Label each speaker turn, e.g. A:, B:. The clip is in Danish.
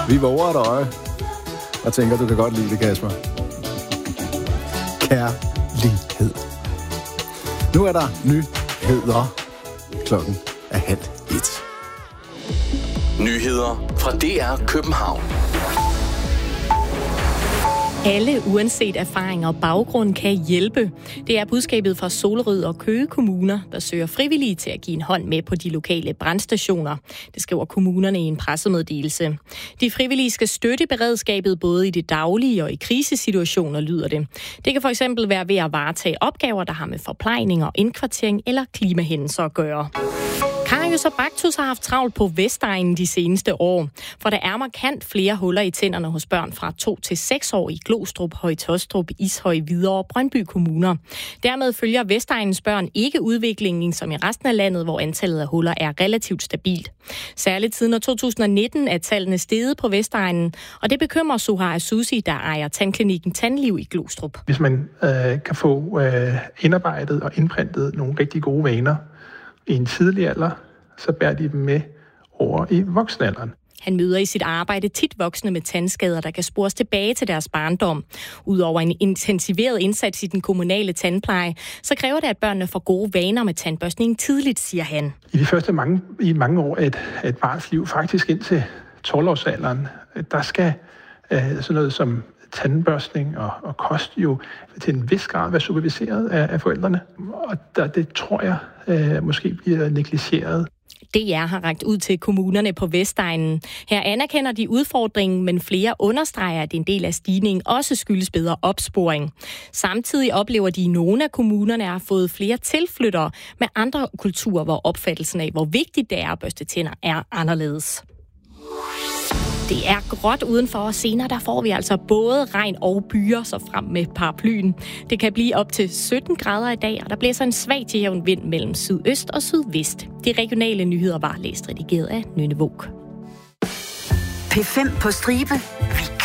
A: Vi våger et øje og tænker, du kan godt lide det, Kasper. Kærlighed. Nu er der nyheder. Klokken er 12:30.
B: Nyheder fra DR København.
C: Alle, uanset erfaring og baggrund, kan hjælpe. Det er budskabet fra Solrød og Køge kommuner, der søger frivillige til at give en hånd med på de lokale brandstationer. Det skriver kommunerne i en pressemeddelelse. De frivillige skal støtte beredskabet både i det daglige og i krisesituationer, lyder det. Det kan for eksempel være ved at varetage opgaver, der har med forplejning og indkvartering eller klimahændelser at gøre. Karius og Baktus har haft travlt på Vestegnen de seneste år, for der er markant flere huller i tænderne hos børn fra 2 til 6 år i Glostrup, Høje-Taastrup, Ishøj, Hvidovre og Brøndby kommuner. Dermed følger Vestegnens børn ikke udviklingen som i resten af landet, hvor antallet af huller er relativt stabilt. Særligt siden 2019 er tallene steget på Vestegnen, og det bekymrer Sohar Susi, der ejer tandklinikken Tandliv i Glostrup.
D: Hvis man kan få indarbejdet og indprintet nogle rigtig gode vaner i en tidlig alder, så bærer de dem med over i voksenalderen.
C: Han møder i sit arbejde tit voksne med tandskader, der kan spores tilbage til deres barndom. Udover en intensiveret indsats i den kommunale tandpleje, så kræver det, at børnene får gode vaner med tandbørstning tidligt, siger han.
D: I de første mange år af et barns liv, faktisk indtil 12-årsalderen, der skal sådan noget som tandbørstning og kost jo til en vis grad være superviseret af forældrene. Og det tror jeg måske bliver negligeret.
C: DR har rakt ud til kommunerne på Vestegnen. Her anerkender de udfordringen, men flere understreger, at en del af stigningen også skyldes bedre opsporing. Samtidig oplever de i nogle af kommunerne har fået flere tilflyttere med andre kulturer, hvor opfattelsen af, hvor vigtigt det er at børste tænder, er anderledes. Det er gråt udenfor, og senere der får vi altså både regn og byer, så frem med paraplyen. Det kan blive op til 17 grader i dag, og der blæser en svag til jævn vind mellem sydøst og sydvest. De regionale nyheder var læst redigeret af Nynne Våg.
E: P5 på stribe. Vi